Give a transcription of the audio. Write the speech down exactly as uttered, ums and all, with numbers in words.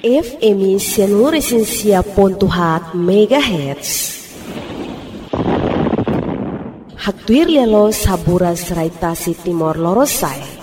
F M Senuresensia pontuhat megahertz. Haktuir lelo sabura seraitasi Timor Lorosai.